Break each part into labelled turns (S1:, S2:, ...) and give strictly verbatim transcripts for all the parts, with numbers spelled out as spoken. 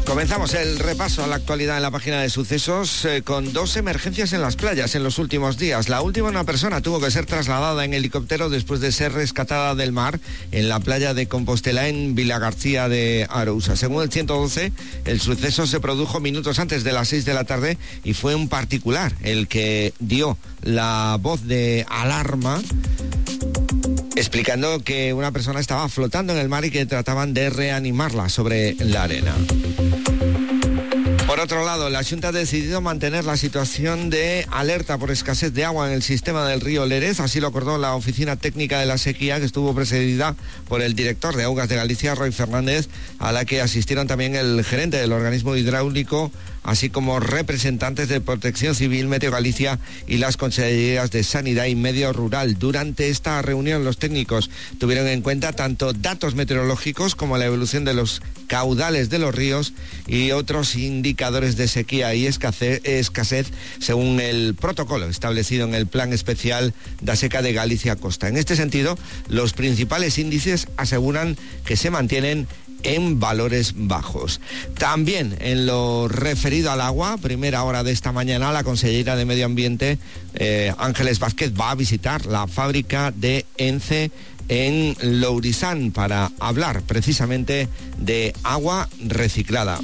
S1: Comenzamos el repaso a la actualidad en la página de sucesos eh, con dos emergencias en las playas en los últimos días. La última, una persona tuvo que ser trasladada en helicóptero después de ser rescatada del mar en la playa de Compostela en Vilagarcía de Arousa. Según el ciento doce, el suceso se produjo minutos antes de las seis de la tarde y fue un particular el que dio la voz de alarma, explicando que una persona estaba flotando en el mar y que trataban de reanimarla sobre la arena. Por otro lado, la Xunta ha decidido mantener la situación de alerta por escasez de agua en el sistema del río Lérez. Así lo acordó la Oficina Técnica de la Sequía, que estuvo presidida por el director de Augas de Galicia, Roy Fernández, a la que asistieron también el gerente del organismo hidráulico, así como representantes de Protección Civil, Meteo Galicia y las consejerías de Sanidad y Medio Rural. Durante esta reunión, los técnicos tuvieron en cuenta tanto datos meteorológicos como la evolución de los caudales de los ríos y otros indicadores de sequía y escasez, según el protocolo establecido en el Plan Especial da Seca de Galicia Costa. En este sentido, los principales índices aseguran que se mantienen en valores bajos. También en lo referido al agua, primera hora de esta mañana, la consellera de Medio Ambiente, eh, Ángeles Vázquez, va a visitar la fábrica de ENCE en Lourizán para hablar precisamente de agua reciclada.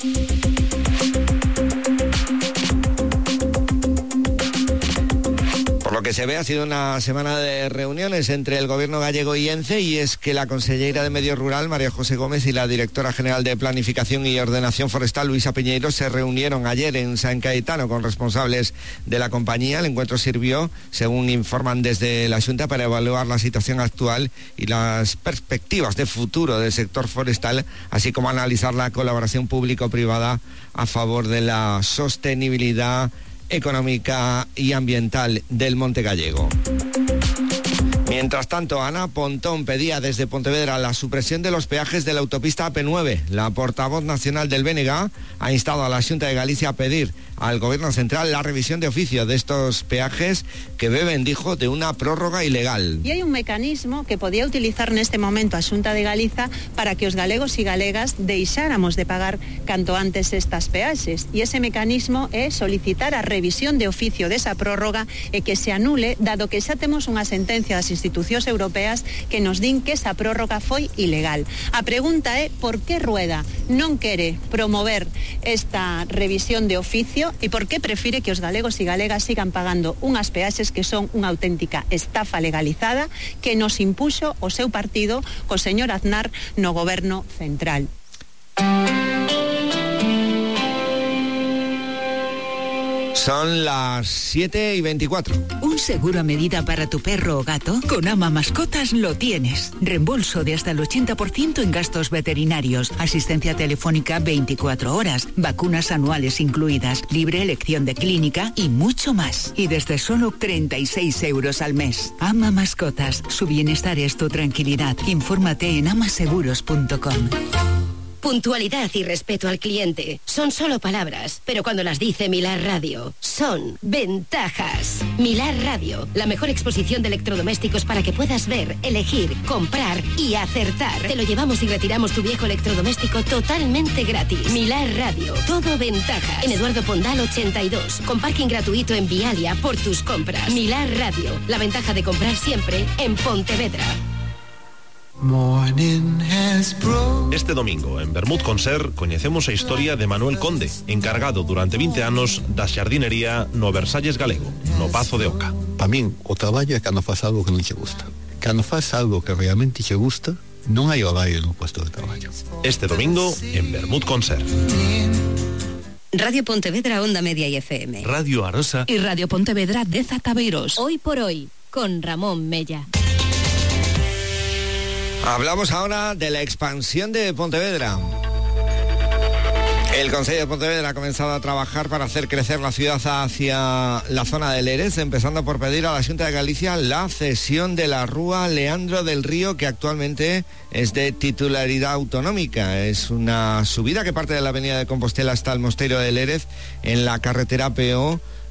S1: Lo que se ve ha sido una semana de reuniones entre el gobierno gallego y ENCE, y es que la consellera de Medio Rural, María José Gómez, y la directora general de Planificación y Ordenación Forestal, Luisa Piñeiro, se reunieron ayer en San Caetano con responsables de la compañía. El encuentro sirvió, según informan desde la Xunta, para evaluar la situación actual y las perspectivas de futuro del sector forestal, así como analizar la colaboración público-privada a favor de la sostenibilidad económica y ambiental del monte gallego. Mientras tanto, Ana Pontón pedía desde Pontevedra la supresión de los peajes de la autopista A P nueve. La portavoz nacional del B N G ha instado a la Xunta de Galicia a pedir al Gobierno Central la revisión de oficio de estos peajes que beben, dijo, de una prórroga ilegal.
S2: E hai un mecanismo que podía utilizar neste momento a Xunta de Galiza para que os galegos e galegas deixáramos de pagar canto antes estas peaxes. E ese mecanismo é solicitar a revisión de oficio desa prórroga e que se anule, dado que xa temos unha sentencia das institucións europeas que nos din que esa prórroga foi ilegal. A pregunta é por que Rueda non quere promover esta revisión de oficio e por que prefire que os galegos e galegas sigan pagando unhas peaxes que son unha auténtica estafa legalizada que nos impuxo o seu partido co señor Aznar no goberno central.
S1: Son las siete y veinticuatro.
S3: Un seguro a medida para tu perro o gato. Con Ama Mascotas lo tienes. Reembolso de hasta el ochenta por ciento en gastos veterinarios. Asistencia telefónica veinticuatro horas. Vacunas anuales incluidas. Libre elección de clínica y mucho más. Y desde solo treinta y seis euros al mes. Ama Mascotas. Su bienestar es tu tranquilidad. Infórmate en amaseguros punto com.
S4: Puntualidad y respeto al cliente son solo palabras, pero cuando las dice Milar Radio, son ventajas. Milar Radio, la mejor exposición de electrodomésticos para que puedas ver, elegir, comprar y acertar. Te lo llevamos y retiramos tu viejo electrodoméstico totalmente gratis. Milar Radio, todo ventajas. En Eduardo Pondal ochenta y dos, con parking gratuito en Vialia por tus compras. Milar Radio, la ventaja de comprar siempre en Pontevedra.
S5: Este domingo, en Bermud Concert, coñecemos a historia de Manuel Conde, encargado durante veinte anos da xardinería no Versalles Galego, no Pazo de Oca.
S6: Para min, o traballo é cando faz algo que non che gusta. Cando faz algo que realmente che gusta, non hai horario no puesto de traballo.
S5: Este domingo, en Bermud Concert.
S4: Radio Pontevedra, Onda Media y F M.
S5: Radio Arosa
S3: y Radio Pontevedra de Zataveiros.
S4: Hoy por hoy, con Ramón Mella.
S1: Hablamos ahora de la expansión de Pontevedra. El Concello de Pontevedra ha comenzado a trabajar para hacer crecer la ciudad hacia la zona del Lérez, empezando por pedir a la Xunta de Galicia la cesión de la rúa Leandro del Río, que actualmente es de titularidad autonómica. Es una subida que parte de la avenida de Compostela hasta el Mosteiro de Lérez en la carretera P O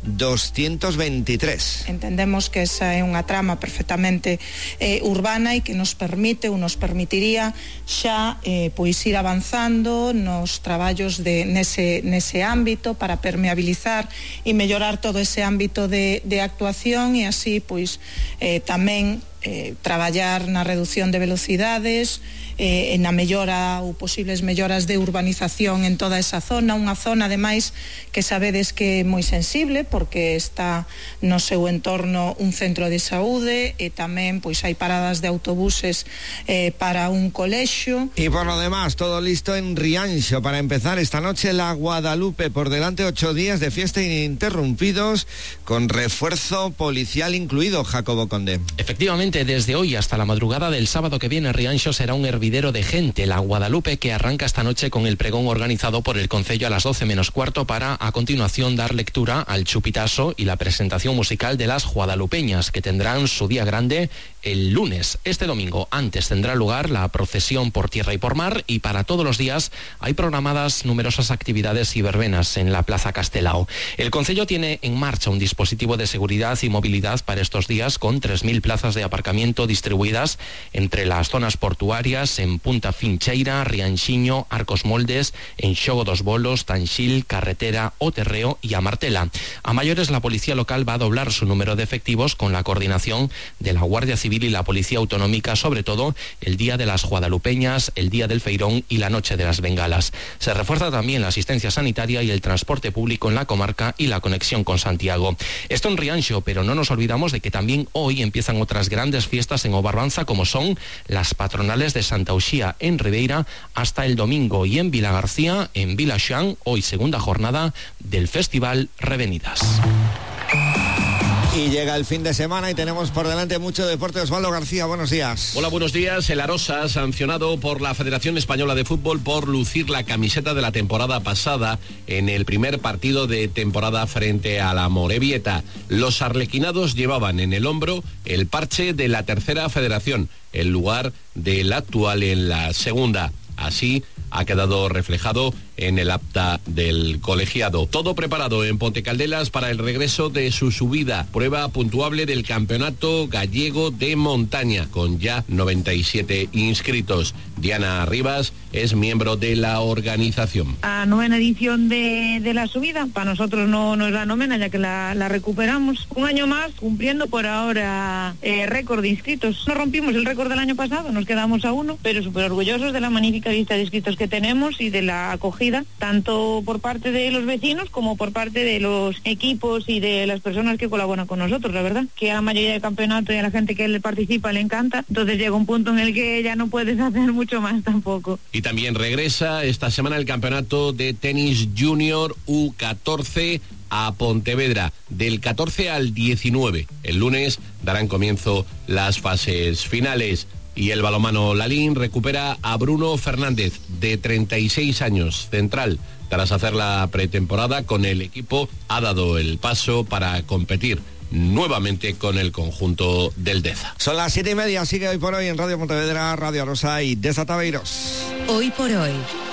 S1: doscientos veintitrés.
S7: Entendemos que esa é unha trama perfectamente eh, urbana e que nos permite ou nos permitiría xa eh, pois ir avanzando nos traballos de, nese, nese ámbito para permeabilizar e mellorar todo ese ámbito de, de actuación e así pois eh, tamén Eh, traballar na reducción de velocidades, eh, na mellora ou posibles melloras de urbanización en toda esa zona, unha zona ademais que sabedes que é moi sensible porque está no seu entorno un centro de saúde e tamén pois hai paradas de autobuses eh, para un colexio.
S1: Y por lo demás, todo listo en Rianxo para empezar esta noche la Guadalupe, por delante ocho días de fiesta ininterrumpidos con refuerzo policial incluido, Jacobo Conde.
S8: Efectivamente, desde hoy hasta la madrugada del sábado que viene, Rianxo será un hervidero de gente. La Guadalupe, que arranca esta noche con el pregón organizado por el Concello a las doce menos cuarto para, a continuación, dar lectura al chupitazo y la presentación musical de las guadalupeñas, que tendrán su día grande el lunes. Este domingo, antes, tendrá lugar la procesión por tierra y por mar, y para todos los días hay programadas numerosas actividades y verbenas en la Plaza Castelao. El Concello tiene en marcha un dispositivo de seguridad y movilidad para estos días con tres mil plazas de aparcamiento distribuidas entre las zonas portuarias en Punta Fincheira, Rianxiño, Arcos Moldes, en Xogo dos Bolos, Tanxil, Carretera, O Terreo y Amartela. A mayores, la policía local va a doblar su número de efectivos con la coordinación de la Guardia Civil y la Policía Autonómica, sobre todo el día de las guadalupeñas, el día del feirón y la noche de las bengalas. Se refuerza también la asistencia sanitaria y el transporte público en la comarca y la conexión con Santiago. Esto en Rianxo, pero no nos olvidamos de que también hoy empiezan otras grandes fiestas en Obarbanza, como son las patronales de Santa Uxía en Ribeira hasta el domingo, y en Vilagarcía, en Vilaxán, hoy segunda jornada del Festival Revenidas.
S1: Y llega el fin de semana y tenemos por delante mucho deporte. Osvaldo García, buenos días.
S9: Hola, buenos días. El Arosa, sancionado por la Federación Española de Fútbol por lucir la camiseta de la temporada pasada en el primer partido de temporada frente a la Morevieta. Los arlequinados llevaban en el hombro el parche de la tercera federación, en lugar del actual en la segunda. Así ha quedado reflejado en el acta del colegiado. Todo preparado en Pontecaldelas para el regreso de su subida. Prueba puntuable del Campeonato Gallego de Montaña, con ya noventa y siete inscritos. Diana Rivas es miembro de la organización.
S10: La novena edición de, de la subida, para nosotros no, no es la novena, ya que la, la recuperamos. Un año más, cumpliendo por ahora eh, récord de inscritos. No rompimos el récord del año pasado, nos quedamos a uno, pero súper orgullosos de la magnífica lista de inscritos que tenemos y de la acogida, tanto por parte de los vecinos como por parte de los equipos y de las personas que colaboran con nosotros. La verdad que a la mayoría del campeonato y a la gente que le participa le encanta, entonces llega un punto en el que ya no puedes hacer mucho más tampoco.
S9: Y también regresa esta semana el campeonato de tenis junior U catorce a Pontevedra, del catorce al diecinueve. El lunes darán comienzo las fases finales. Y el balonmano Lalín recupera a Bruno Fernández, de treinta y seis años, central. Tras hacer la pretemporada con el equipo, ha dado el paso para competir nuevamente con el conjunto del Deza.
S1: Son las siete y media, sigue Hoy por Hoy en Radio Pontevedra, Radio Arosa y Deza Tabeiros.
S11: Hoy por Hoy,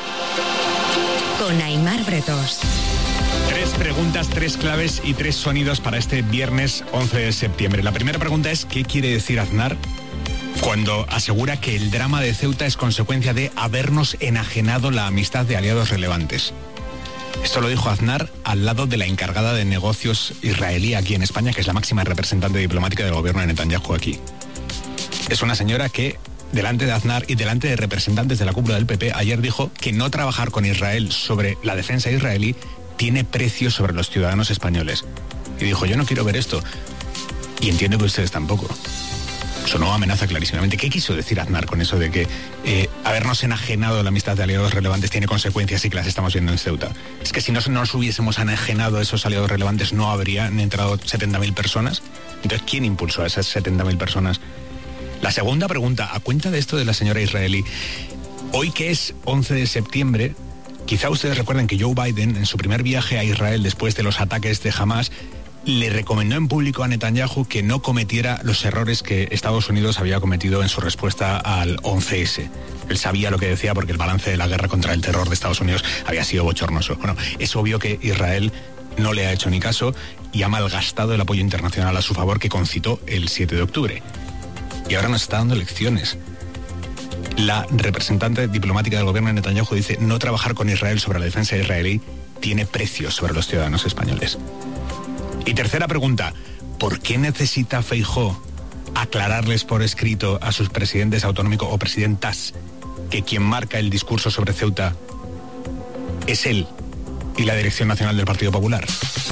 S11: con Aimar Bretos.
S12: Tres preguntas, tres claves y tres sonidos para este viernes once de septiembre. La primera pregunta es: ¿qué quiere decir Aznar cuando asegura que el drama de Ceuta es consecuencia de habernos enajenado la amistad de aliados relevantes? Esto lo dijo Aznar al lado de la encargada de negocios israelí aquí en España, que es la máxima representante diplomática del gobierno de Netanyahu aquí. Es una señora que, delante de Aznar y delante de representantes de la cúpula del P P, ayer dijo que no trabajar con Israel sobre la defensa israelí tiene precio sobre los ciudadanos españoles. Y dijo: yo no quiero ver esto. Y entiendo que ustedes tampoco. Sonó amenaza clarísimamente. ¿Qué quiso decir Aznar con eso de que eh, habernos enajenado la amistad de aliados relevantes tiene consecuencias y que las estamos viendo en Ceuta? Es que si no nos hubiésemos enajenado a esos aliados relevantes no habrían entrado setenta mil personas. Entonces, ¿quién impulsó a esas setenta mil personas? La segunda pregunta, a cuenta de esto de la señora israelí, hoy que es once de septiembre, quizá ustedes recuerden que Joe Biden, en su primer viaje a Israel después de los ataques de Hamas, le recomendó en público a Netanyahu que no cometiera los errores que Estados Unidos había cometido en su respuesta al once ese. Él sabía lo que decía porque el balance de la guerra contra el terror de Estados Unidos había sido bochornoso. Bueno, es obvio que Israel no le ha hecho ni caso y ha malgastado el apoyo internacional a su favor que concitó el siete de octubre. Y ahora nos está dando lecciones. La representante diplomática del gobierno de Netanyahu dice: no trabajar con Israel sobre la defensa israelí tiene precios sobre los ciudadanos españoles. Y tercera pregunta: ¿por qué necesita Feijóo aclararles por escrito a sus presidentes autonómicos o presidentas que quien marca el discurso sobre Ceuta es él y la Dirección Nacional del Partido Popular?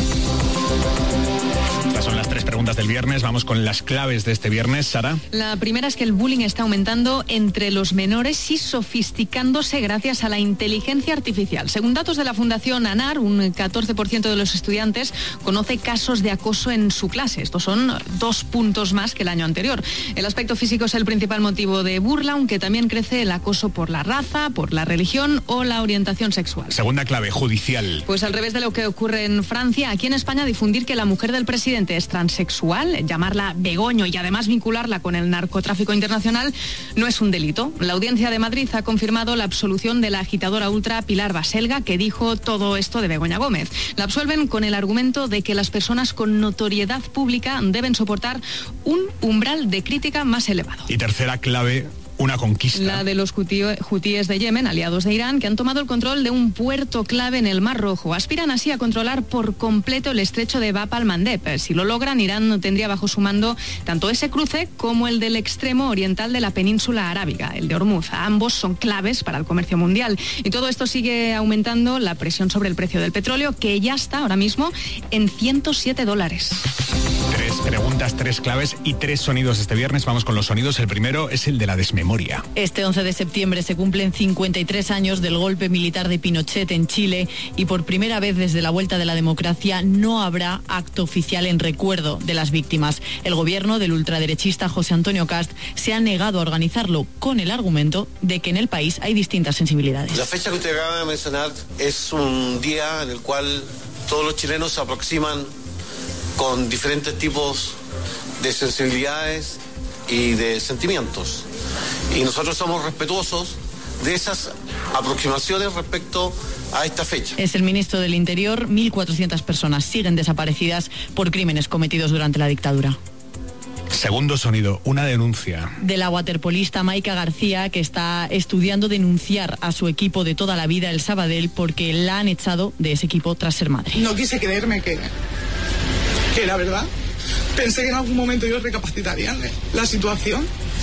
S12: Estas son las tres preguntas del viernes. Vamos con las claves de este viernes, Sara.
S11: La primera es que el bullying está aumentando entre los menores y sofisticándose gracias a la inteligencia artificial. Según datos de la Fundación ANAR, un catorce por ciento de los estudiantes conoce casos de acoso en su clase. Estos son dos puntos más que el año anterior. El aspecto físico es el principal motivo de burla, aunque también crece el acoso por la raza, por la religión o la orientación sexual.
S12: Segunda clave, judicial.
S11: Pues al revés de lo que ocurre en Francia, aquí en España difundir que la mujer del presidente es transexual, llamarla Begoño y además vincularla con el narcotráfico internacional no es un delito. La Audiencia de Madrid ha confirmado la absolución de la agitadora ultra Pilar Baselga, que dijo todo esto de Begoña Gómez. La absuelven con el argumento de que las personas con notoriedad pública deben soportar un umbral de crítica más elevado.
S12: Y tercera clave, una conquista.
S11: La de los hutíes de Yemen, aliados de Irán, que han tomado el control de un puerto clave en el Mar Rojo. Aspiran así a controlar por completo el estrecho de Bab al-Mandeb. Si lo logran, Irán tendría bajo su mando tanto ese cruce como el del extremo oriental de la península arábiga, el de Hormuz. Ambos son claves para el comercio mundial. Y todo esto sigue aumentando la presión sobre el precio del petróleo, que ya está ahora mismo en ciento siete dólares.
S12: Tres preguntas, tres claves y tres sonidos este viernes. Vamos con los sonidos. El primero es el de la desmemoria.
S13: Este once de septiembre se cumplen cincuenta y tres años del golpe militar de Pinochet en Chile y por primera vez desde la vuelta de la democracia no habrá acto oficial en recuerdo de las víctimas. El gobierno del ultraderechista José Antonio Cast se ha negado a organizarlo con el argumento de que en el país hay distintas sensibilidades.
S14: La fecha que usted acaba de mencionar es un día en el cual todos los chilenos se aproximan con diferentes tipos de sensibilidades y de sentimientos. Y nosotros somos respetuosos de esas aproximaciones respecto a esta fecha.
S13: Es el ministro del Interior. mil cuatrocientas personas siguen desaparecidas por crímenes cometidos durante la dictadura.
S12: Segundo sonido, una denuncia.
S13: De la waterpolista Maika García, que está estudiando denunciar a su equipo de toda la vida, el Sabadell, porque la han echado de ese equipo tras ser madre.
S15: No quise creerme que, que la verdad, pensé que en algún momento ellos recapacitarían la situación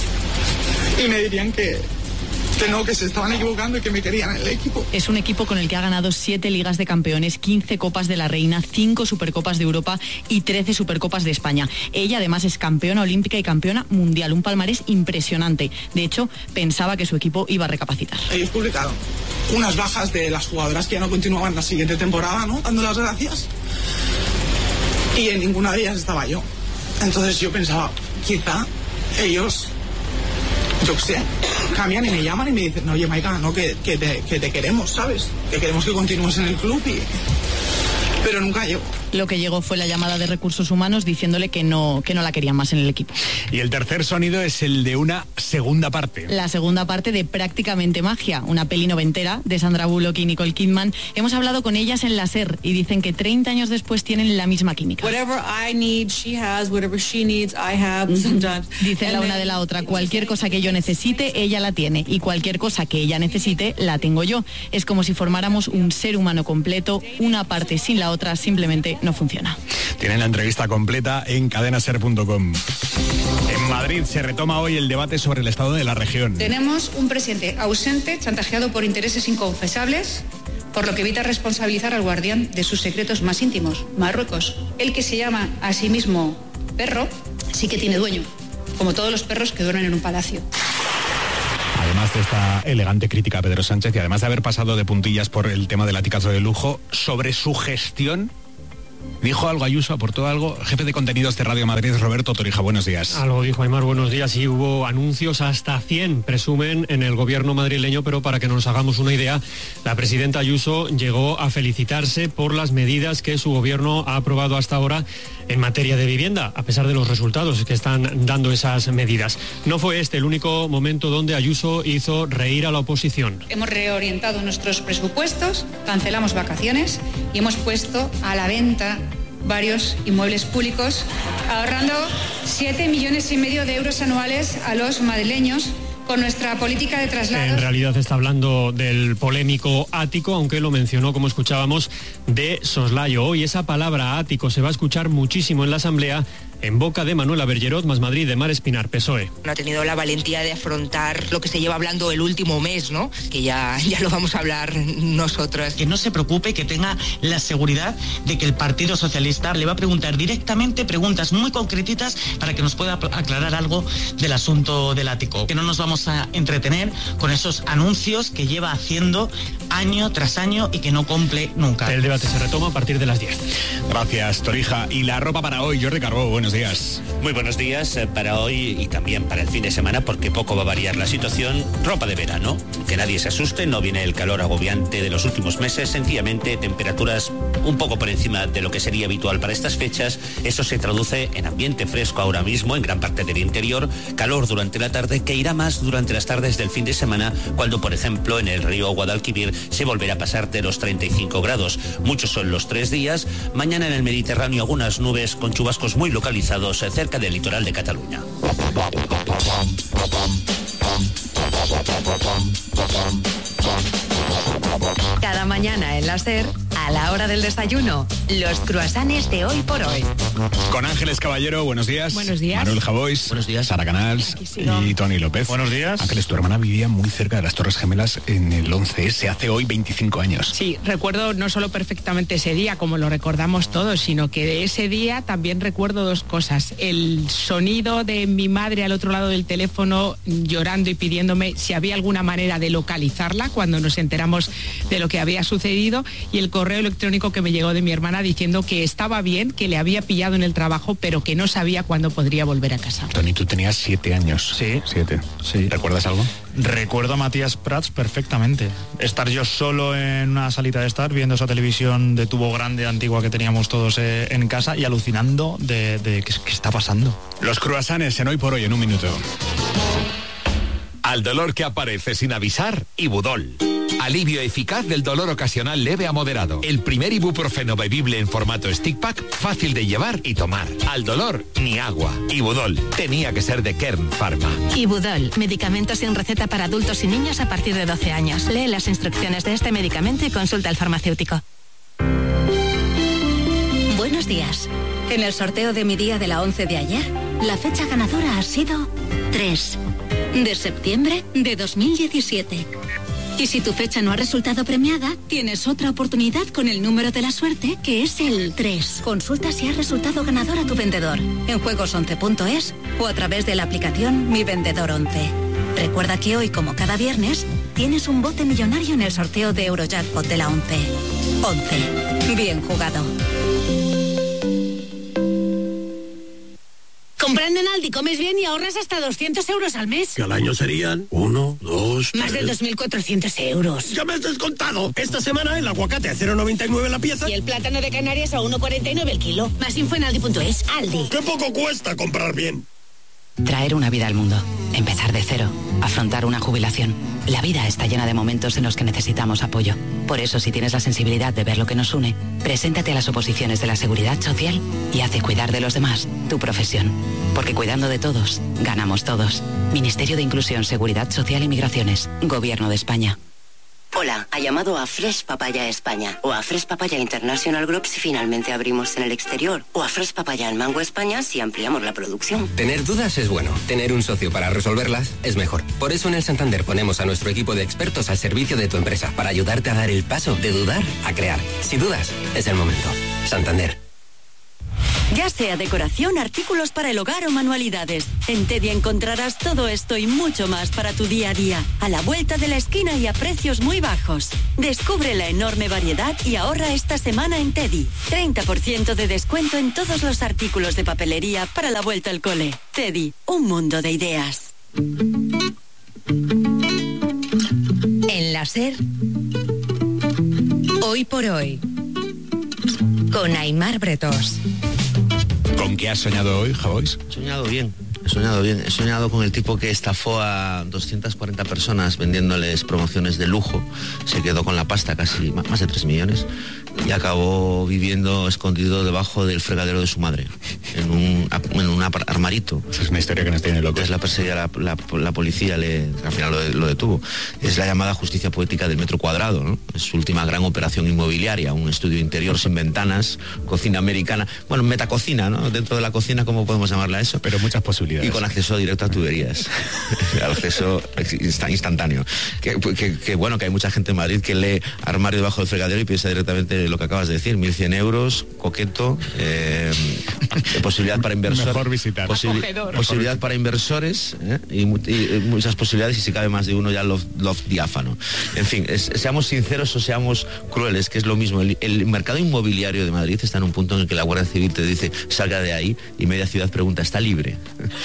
S15: y me dirían que, que no, que se estaban equivocando y que me querían en el equipo.
S13: Es un equipo con el que ha ganado siete Ligas de Campeones, quince Copas de la Reina, cinco Supercopas de Europa y trece Supercopas de España. Ella además es campeona olímpica y campeona mundial, un palmarés impresionante. De hecho, pensaba que su equipo iba a recapacitar.
S15: Ellos publicaron unas bajas de las jugadoras que ya no continuaban la siguiente temporada, ¿no? Dando las gracias. Y en ninguna de ellas estaba yo. Entonces yo pensaba, quizá ellos, yo qué sé, cambian y me llaman y me dicen, no, oye, Maika, no, que, que, te, que te queremos, ¿sabes? Que queremos que continúes en el club y... Pero nunca llegó.
S13: Lo que llegó fue la llamada de Recursos Humanos diciéndole que no, que no la querían más en el equipo.
S12: Y el tercer sonido es el de una segunda parte.
S13: La segunda parte de Prácticamente Magia, una peli noventera de Sandra Bullock y Nicole Kidman. Hemos hablado con ellas en la SER y dicen que treinta años después tienen la misma química.
S16: Whatever I need, she has. Whatever she needs, I have. Sometimes.
S13: Dicen la una de la otra, cualquier cosa que yo necesite, ella la tiene. Y cualquier cosa que ella necesite, la tengo yo. Es como si formáramos un ser humano completo, una parte sin la otra simplemente no funciona.
S12: Tienen la entrevista completa en cadena ser punto com. En Madrid se retoma hoy el debate sobre el estado de la región.
S17: Tenemos un presidente ausente, chantajeado por intereses inconfesables, por lo que evita responsabilizar al guardián de sus secretos más íntimos, Marruecos. El que se llama a sí mismo perro, sí que tiene dueño, como todos los perros que duermen en un palacio.
S12: Además de esta elegante crítica a Pedro Sánchez y además de haber pasado de puntillas por el tema del laticazo de lujo, sobre su gestión Dijo algo Ayuso, aportó algo. Jefe de contenidos de Radio Madrid, Roberto Torija, buenos días.
S18: Algo dijo Aymar, buenos días. Y hubo anuncios hasta cien, presumen, en el gobierno madrileño, pero para que nos hagamos una idea, la presidenta Ayuso llegó a felicitarse por las medidas que su gobierno ha aprobado hasta ahora en materia de vivienda, a pesar de los resultados que están dando esas medidas. No fue este el único momento donde Ayuso hizo reír a la oposición.
S17: Hemos reorientado nuestros presupuestos, cancelamos vacaciones y hemos puesto a la venta varios inmuebles públicos, ahorrando siete millones y medio de euros anuales a los madrileños con nuestra política de traslados.
S18: En realidad está hablando del polémico ático, aunque lo mencionó, como escuchábamos, de soslayo. Hoy esa palabra ático se va a escuchar muchísimo en la Asamblea, en boca de Manuela Bergerot, Más Madrid, de Mar Espinar, P S O E.
S19: No ha tenido la valentía de afrontar lo que se lleva hablando el último mes, ¿no? Que ya, ya lo vamos a hablar nosotros.
S20: Que no se preocupe, que tenga la seguridad de que el Partido Socialista le va a preguntar directamente preguntas muy concretitas para que nos pueda aclarar algo del asunto del ático. Que no nos vamos a entretener con esos anuncios que lleva haciendo año tras año y que no cumple nunca.
S18: El debate se retoma a partir de las diez.
S12: Gracias, Torija. Y la ropa para hoy, Jordi Carbó, buenos días.
S21: Muy buenos días eh, para hoy y también para el fin de semana, porque poco va a variar la situación. Ropa de verano, que nadie se asuste, no viene el calor agobiante de los últimos meses, sencillamente temperaturas un poco por encima de lo que sería habitual para estas fechas. Eso se traduce en ambiente fresco ahora mismo en gran parte del interior, calor durante la tarde, que irá más durante las tardes del fin de semana, cuando por ejemplo en el río Guadalquivir se volverá a pasar de los treinta y cinco grados. Muchos son los tres días. Mañana en el Mediterráneo algunas nubes con chubascos muy localizados cerca del litoral de Cataluña.
S22: Cada mañana en la SER, a la hora del desayuno, los croissants de Hoy por Hoy.
S12: Con Ángeles Caballero, buenos días.
S22: Buenos días.
S12: Manuel Javois.
S23: Buenos días.
S12: Sara Canals y Tony López.
S23: Buenos días.
S12: Ángeles, tu hermana vivía muy cerca de las Torres Gemelas en el once ese, hace hoy veinticinco años.
S24: Sí, recuerdo no solo perfectamente ese día, como lo recordamos todos, sino que de ese día también recuerdo dos cosas. El sonido de mi madre al otro lado del teléfono llorando y pidiéndome si había alguna manera de localizarla cuando nos enteramos de lo que había sucedido, y el correo electrónico que me llegó de mi hermana diciendo que estaba bien, que le había pillado en el trabajo, pero que no sabía cuándo podría volver a casa.
S12: Tony, tú tenías siete años.
S23: Sí.
S12: Siete.
S23: Sí.
S12: ¿Recuerdas algo?
S23: Recuerdo a Matías Prats perfectamente. Estar yo solo en una salita de estar, viendo esa televisión de tubo grande antigua que teníamos todos eh, en casa y alucinando de, de qué, qué está pasando.
S12: Los croissants en Hoy por Hoy en un minuto.
S25: Al dolor que aparece sin avisar, Ibudol. Alivio eficaz del dolor ocasional leve a moderado. El primer ibuprofeno bebible en formato stick pack, fácil de llevar y tomar. Al dolor, ni agua. Ibudol. Tenía que ser de Kern Pharma.
S26: Ibudol. Medicamento sin receta para adultos y niños a partir de doce años. Lee las instrucciones de este medicamento y consulta al farmacéutico.
S27: Buenos días. En el sorteo de mi día de la once de ayer, la fecha ganadora ha sido tres de septiembre de dos mil diecisiete. Y si tu fecha no ha resultado premiada, tienes otra oportunidad con el número de la suerte, que es el tres. Consulta si ha resultado ganador a tu vendedor en juegos once punto es o a través de la aplicación Mi Vendedor once. Recuerda que hoy, como cada viernes, tienes un bote millonario en el sorteo de Eurojackpot de la once. once. Bien jugado.
S28: Comprando en Aldi comes bien y ahorras hasta doscientos euros al mes.
S29: Que al año serían uno, dos,
S28: Más de dos mil cuatrocientos euros.
S29: ¡Ya me has descontado! Esta semana el aguacate a cero coma noventa y nueve la pieza.
S28: Y el plátano de Canarias a uno coma cuarenta y nueve el kilo. Más info en aldi punto es. Aldi.
S29: ¡Qué poco cuesta comprar bien!
S30: Traer una vida al mundo, empezar de cero, afrontar una jubilación. La vida está llena de momentos en los que necesitamos apoyo. Por eso, si tienes la sensibilidad de ver lo que nos une, preséntate a las oposiciones de la Seguridad Social y haz de cuidar de los demás tu profesión. Porque cuidando de todos, ganamos todos. Ministerio de Inclusión, Seguridad Social y Migraciones. Gobierno de España.
S31: Hola, ha llamado a Fresh Papaya España o a Fresh Papaya International Group si finalmente abrimos en el exterior, o a Fresh Papaya en Mango España si ampliamos la producción.
S32: Tener dudas es bueno, tener un socio para resolverlas es mejor. Por eso en el Santander ponemos a nuestro equipo de expertos al servicio de tu empresa para ayudarte a dar el paso de dudar a crear. Si dudas, es el momento. Santander.
S27: Ya sea decoración, artículos para el hogar o manualidades. En Teddy encontrarás todo esto y mucho más para tu día a día, a la vuelta de la esquina y a precios muy bajos. Descubre la enorme variedad y ahorra esta semana en Teddy. treinta por ciento de descuento en todos los artículos de papelería para la vuelta al cole. Teddy, un mundo de ideas.
S22: En la SER, hoy por hoy, con Aimar Bretós.
S12: ¿Con qué has soñado hoy, Javois?
S1: He soñado bien, he soñado bien. He soñado con el tipo que estafó a doscientas cuarenta personas vendiéndoles promociones de lujo. Se quedó con la pasta, casi más de tres millones, y acabó viviendo escondido debajo del fregadero de su madre, en un, en un armarito.
S12: Esa es una historia que nos tiene locos.
S1: Es la perseguía la, la, la policía, le, al final lo, lo detuvo. Es la llamada justicia poética del metro cuadrado, ¿no? Es su última gran operación inmobiliaria, un estudio interior sin ventanas, cocina americana, bueno, metacocina, ¿no? Dentro de la cocina, ¿cómo podemos llamarla eso?
S12: Pero muchas posibilidades.
S1: Y con acceso directo a tuberías, acceso instantáneo. Que, que, que bueno, que hay mucha gente en Madrid que lee armario debajo del fregadero y piensa directamente lo que acabas de decir, mil cien euros, coqueto, eh, posibilidad para inversores.
S12: Mejor visitar.
S1: Posibil posibilidad Mejor. para inversores eh, y, y, y muchas posibilidades, y si cabe más de uno ya loft, loft diáfano. En fin, es, seamos sinceros o seamos crueles, que es lo mismo. El, el mercado inmobiliario de Madrid está en un punto en el que la Guardia Civil te dice, salga de ahí, y media ciudad pregunta, ¿está libre?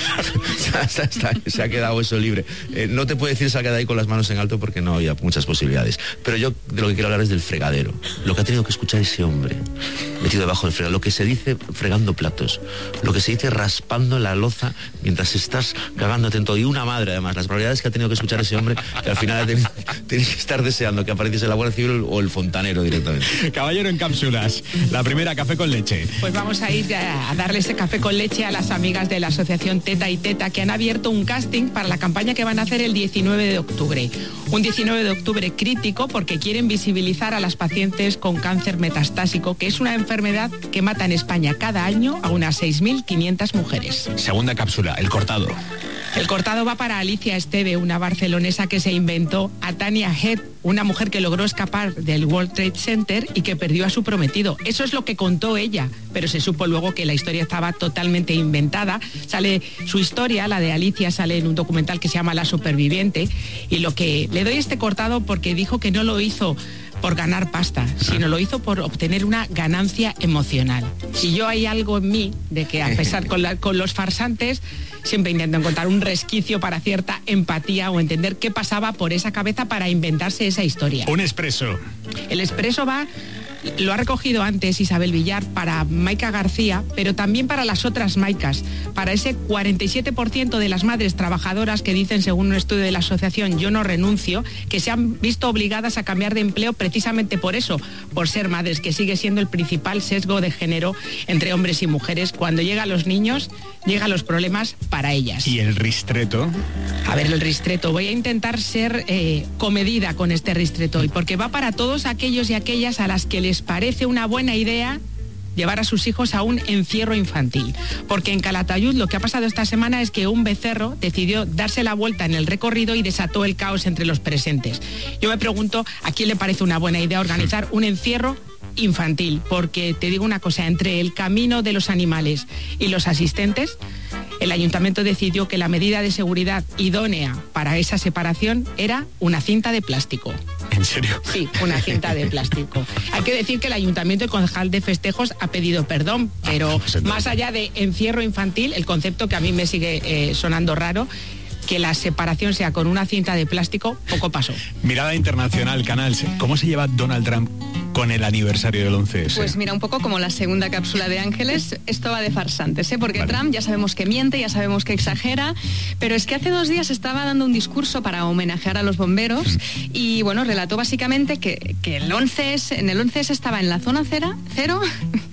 S1: está, está, se ha quedado eso libre. Eh, no te puede decir salga de ahí con las manos en alto porque no había muchas posibilidades. Pero yo de lo que quiero hablar es del fregadero. Lo que ha tenido que escuchar ese hombre metido debajo del fregadero, lo que se dice fregando platos, lo que se dice raspando la loza mientras estás cagándote en todo, y una madre además, las probabilidades que ha tenido que escuchar ese hombre, que al final tiene que estar deseando que apareciese la Guardia Civil o el fontanero directamente.
S12: Caballero en cápsulas, la primera, café con leche.
S24: Pues vamos a ir a darle ese café con leche a las amigas de la asociación Teta y Teta, que han abierto un casting para la campaña que van a hacer el diecinueve de octubre. Un diecinueve de octubre crítico porque quieren visibilizar a las pacientes con cáncer metastásico, que es una enfermedad que mata en España cada año a unas seis mil quinientas mujeres.
S12: Segunda cápsula, el cortado.
S24: El cortado va para Alicia Esteve, una barcelonesa que se inventó a Tania Head, una mujer que logró escapar del World Trade Center y que perdió a su prometido. Eso es lo que contó ella, pero se supo luego que la historia estaba totalmente inventada. Sale su historia, la de Alicia, sale en un documental que se llama La Superviviente, y lo que le doy este cortado porque dijo que no lo hizo por ganar pasta, sino lo hizo por obtener una ganancia emocional. Y yo hay algo en mí de que, a pesar con, la, con los farsantes, siempre intento encontrar un resquicio para cierta empatía o entender qué pasaba por esa cabeza para inventarse esa historia.
S12: Un expreso.
S24: El expreso va... Lo ha recogido antes Isabel Villar para Maika García, pero también para las otras Maicas, para ese cuarenta y siete por ciento de las madres trabajadoras que dicen, según un estudio de la asociación Yo No Renuncio, que se han visto obligadas a cambiar de empleo precisamente por eso, por ser madres, que sigue siendo el principal sesgo de género entre hombres y mujeres. Cuando llegan los niños, llegan los problemas para ellas.
S12: ¿Y el ristreto?
S24: A ver, el ristreto. Voy a intentar ser eh, comedida con este ristreto hoy, porque va para todos aquellos y aquellas a las que les les parece una buena idea llevar a sus hijos a un encierro infantil. Porque en Calatayud lo que ha pasado esta semana es que un becerro decidió darse la vuelta en el recorrido y desató el caos entre los presentes. Yo me pregunto a quién le parece una buena idea organizar un encierro infantil, porque te digo una cosa, entre el camino de los animales y los asistentes, el ayuntamiento decidió que la medida de seguridad idónea para esa separación era una cinta de plástico.
S12: ¿En serio?
S24: Sí, una cinta de plástico. Hay que decir que el ayuntamiento y concejal de festejos ha pedido perdón, pero ah, pues más allá de encierro infantil, el concepto que a mí me sigue eh, sonando raro, que la separación sea con una cinta de plástico, poco pasó.
S12: Mirada internacional, Canal. ¿Cómo se lleva Donald Trump con el aniversario del once ese?
S2: Pues mira, un poco como la segunda cápsula de Ángeles, esto va de farsantes, ¿eh? Porque vale. Trump ya sabemos que miente, ya sabemos que exagera, pero es que hace dos días estaba dando un discurso para homenajear a los bomberos mm. y bueno, relató básicamente que, que el once ese, en el once ese estaba en la zona cera, cero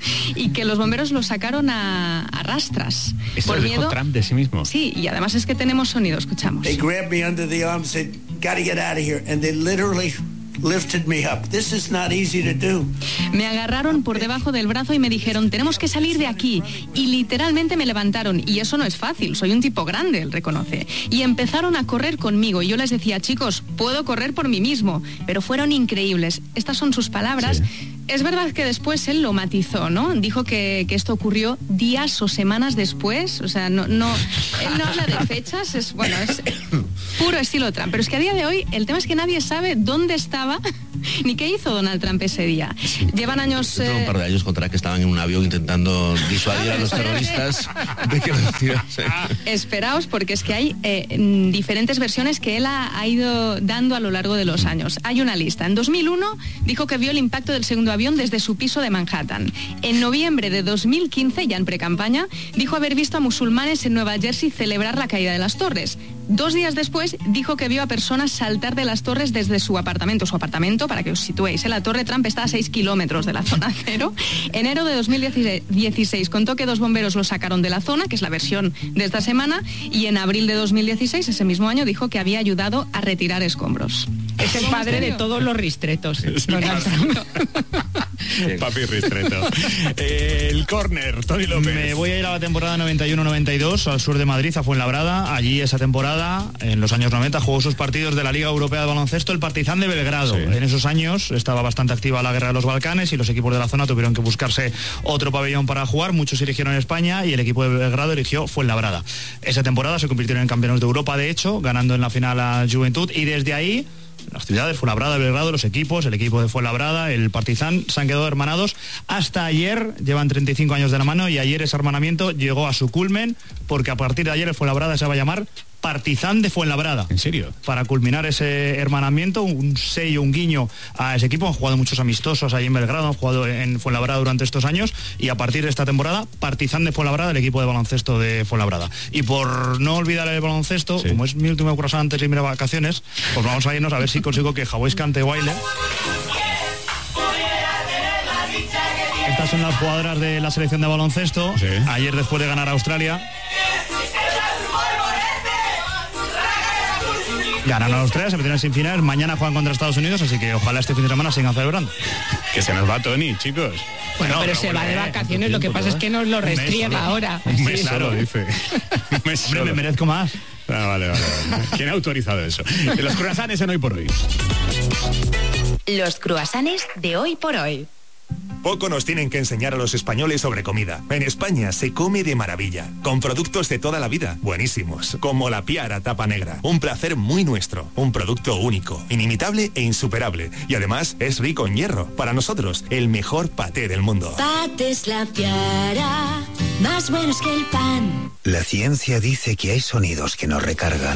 S2: y que los bomberos lo sacaron a, a rastras.
S12: ¿Eso
S2: por
S12: lo
S2: miedo.
S12: dijo Trump de sí mismo?
S2: Sí, y además es que tenemos sonido, escuchamos.
S29: They grabbed me under the arm and said, gotta get out of here, and they literally
S3: lifted me up. This is not easy to do.
S2: Me agarraron por debajo del brazo y me dijeron, tenemos que salir de aquí. Y literalmente me levantaron. Y eso no es fácil, soy un tipo grande, él reconoce. Y empezaron a correr conmigo. Y yo les decía, chicos, puedo correr por mí mismo. Pero fueron increíbles. Estas son sus palabras. Sí. Es verdad que después él lo matizó, ¿no? Dijo que, que esto ocurrió días o semanas después. O sea, no, no, él no habla de fechas. Es, bueno, es puro estilo Trump. Pero es que a día de hoy el tema es que nadie sabe dónde estaba ni qué hizo Donald Trump ese día. Sí. Llevan años...
S1: Eh... un par de años contará que estaban en un avión intentando disuadir a los terroristas de que lo hicieran. Sí.
S2: Esperaos, porque es que hay eh, diferentes versiones que él ha, ha ido dando a lo largo de los años. Hay una lista. En dos mil uno dijo que vio el impacto del segundo avión desde su piso de Manhattan. En noviembre de dos mil quince, ya en precampaña, dijo haber visto a musulmanes en Nueva Jersey celebrar la caída de las torres. Dos días después dijo que vio a personas saltar de las torres desde su apartamento. Su apartamento, para que os situéis, ¿eh? La Torre Trump está a seis kilómetros de la zona cero. Enero de dos mil dieciséis contó que dos bomberos lo sacaron de la zona, que es la versión de esta semana, y en abril de dos mil dieciséis, ese mismo año, dijo que había ayudado a retirar escombros.
S24: Es el padre de todos los ristretos.
S12: Papi ristreto. El córner, Tony López.
S23: Me voy a ir a la temporada noventa y uno noventa y dos, al sur de Madrid, a Fuenlabrada. Allí esa temporada, en los años noventa, jugó sus partidos de la Liga Europea de Baloncesto el Partizan de Belgrado. Sí. En esos años estaba bastante activa la guerra de los Balcanes y los equipos de la zona tuvieron que buscarse otro pabellón para jugar. Muchos eligieron España y el equipo de Belgrado eligió Fuenlabrada. Esa temporada se convirtieron en campeones de Europa, de hecho, ganando en la final a Juventud, y desde ahí las ciudades, Fuenlabrada, Belgrado, los equipos, el equipo de Fuenlabrada, el Partizan, se han quedado hermanados hasta ayer. Llevan treinta y cinco años de la mano y ayer ese hermanamiento llegó a su culmen, porque a partir de ayer el Fuenlabrada se va a llamar Partizan de Fuenlabrada.
S12: ¿En serio?
S23: Para culminar ese hermanamiento, un sello, un guiño a ese equipo. Han jugado muchos amistosos ahí en Belgrado, han jugado en Fuenlabrada durante estos años, y a partir de esta temporada, Partizan de Fuenlabrada, el equipo de baloncesto de Fuenlabrada. Y por no olvidar el baloncesto, sí, como es mi último croissant antes de irme a vacaciones, pues vamos a irnos a ver si consigo que Hawái cante baile. Estas son las jugadoras de la selección de baloncesto. Sí. Ayer, después de ganar a Australia, ganan a Australia, se metieron sin final. Mañana juegan contra Estados Unidos, así que ojalá este fin de semana sigan celebrando.
S12: Que se nos va Tony, chicos.
S24: Bueno, no, pero no, se va de vacaciones, lo que pasa es que nos lo restriega ahora.
S12: Un mes solo, dice.
S23: Un mes solo. Hombre, me merezco más.
S12: Ah, vale, vale, vale. ¿Quién ha autorizado eso? Los croissants en Hoy por Hoy.
S22: Los croissants de Hoy por Hoy.
S4: Poco nos tienen que enseñar a los españoles sobre comida. En España se come de maravilla, con productos de toda la vida, buenísimos, como la Piara tapa negra. Un placer muy nuestro, un producto único, inimitable e insuperable. Y además es rico en hierro. Para nosotros, el mejor paté del mundo.
S27: Patés La Piara, más buenos que el pan.
S5: La ciencia dice que hay sonidos que nos recargan.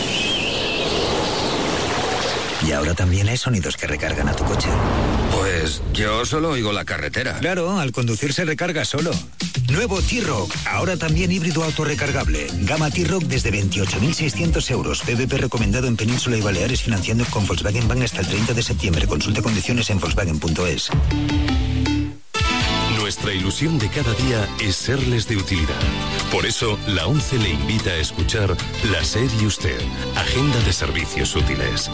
S5: Y ahora también hay sonidos que recargan a tu coche.
S6: Pues yo solo oigo la carretera.
S5: Claro, al conducir se recarga solo. Nuevo T-Roc, ahora también híbrido autorrecargable. Gama T-Roc desde veintiocho mil seiscientos euros. P V P recomendado en Península y Baleares, financiando con Volkswagen Bank hasta el treinta de septiembre. Consulte condiciones en Volkswagen punto es.
S7: Nuestra ilusión de cada día es serles de utilidad. Por eso, la ONCE le invita a escuchar La SER y Usted, Agenda de Servicios Útiles.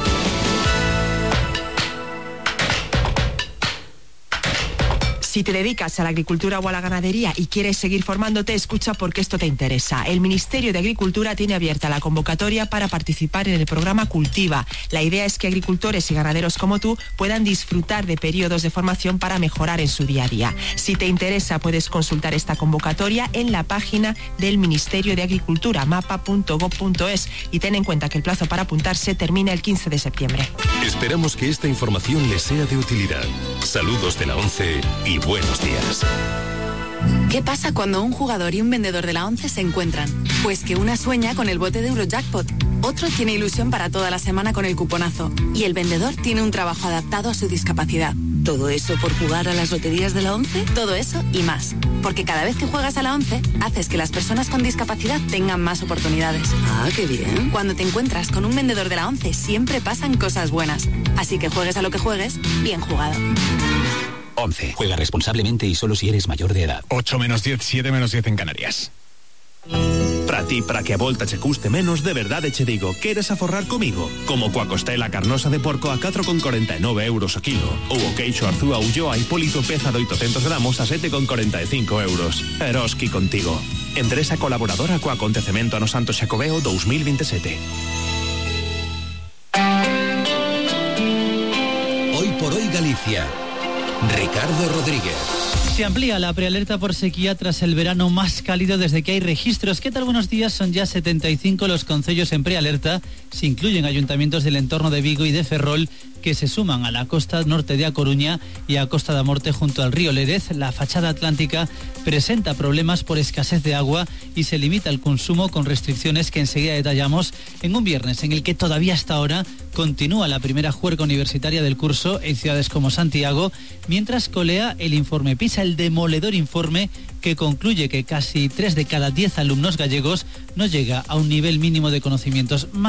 S8: Si te dedicas a la agricultura o a la ganadería y quieres seguir formándote, escucha porque esto te interesa. El Ministerio de Agricultura tiene abierta la convocatoria para participar en el programa Cultiva. La idea es que agricultores y ganaderos como tú puedan disfrutar de periodos de formación para mejorar en su día a día. Si te interesa, puedes consultar esta convocatoria en la página del Ministerio de Agricultura, mapa punto gob punto es, y ten en cuenta que el plazo para apuntarse termina el quince de septiembre.
S7: Esperamos que esta información les sea de utilidad. Saludos de la ONCE y buenos días.
S9: ¿Qué pasa cuando un jugador y un vendedor de la ONCE se encuentran? Pues que una sueña con el bote de Eurojackpot, otro tiene ilusión para toda la semana con el cuponazo y el vendedor tiene un trabajo adaptado a su discapacidad. ¿Todo eso por jugar a las loterías de la ONCE? Todo eso y más. Porque cada vez que juegas a la ONCE, haces que las personas con discapacidad tengan más oportunidades. Ah, qué bien. Cuando te encuentras con un vendedor de la ONCE, siempre pasan cosas buenas. Así que juegues a lo que juegues, bien jugado.
S5: ONCE. Juega responsablemente y solo si eres mayor de edad.
S12: ocho menos diez, siete menos diez en Canarias.
S10: Para ti, para que a volta che custe menos, de verdade che digo, queres aforrar comigo? Como coa costela carnosa de porco a catro con corenta e nove euros o kilo, ou o queixo arzúa Ulloa Hipólito peza de oitocentos gramos a sete con corenta e cinco euros. Eroski contigo. Empresa colaboradora co acontecemento no Santo Xacobeo dos mil veintisiete.
S11: Hoy por hoy Galicia. Ricardo Rodríguez.
S13: Se amplía la prealerta por sequía tras el verano más cálido desde que hay registros. ¿Qué tal? Buenos días. Son ya setenta y cinco los concellos en prealerta. Se incluyen ayuntamientos del entorno de Vigo y de Ferrol, que se suman a la costa norte de A Coruña y a Costa da Morte junto al río Lérez. La fachada atlántica presenta problemas por escasez de agua y se limita el consumo con restricciones que enseguida detallamos en un viernes en el que todavía hasta ahora continúa la primera juerga universitaria del curso en ciudades como Santiago, mientras colea el informe PISA, el demoledor informe que concluye que casi tres de cada diez alumnos gallegos no llega a un nivel mínimo de conocimientos. Más